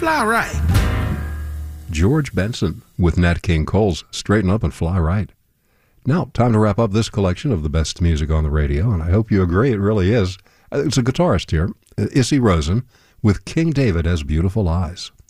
fly right. George Benson with Nat King Cole's Straighten Up and Fly Right. Now, time to wrap up this collection of the best music on the radio, and I hope you agree it really is. It's a guitarist here, Issy Rosen, with King David Has Beautiful Eyes.